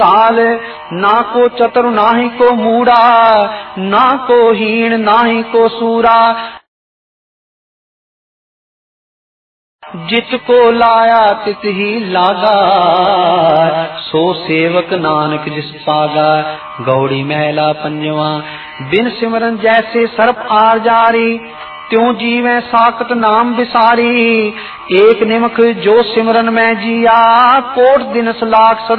ताल ना को चतुर नाही को मूड़ा, ना को हीन नाही को सूरा। जित को लाया तित ही लागा, सो सेवक नानक जिस पागा। गौड़ी महला पंजवा। बिन सिमरन जैसे सर्प आर जारी, त्यों जीवे साकत नाम बिसारी। एक निमख जो सिमरन में जिया, कोट दिनस लाख सदा